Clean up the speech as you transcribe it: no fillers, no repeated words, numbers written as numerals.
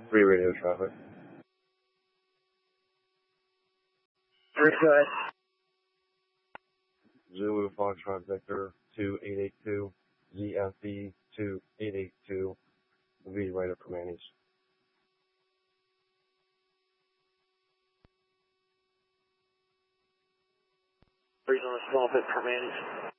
3 radio traffic. 3, go ahead. Zulu Foxtrot Victor 2882, ZFB 2882, V right up for Manny's. Regional small pit for Manny's.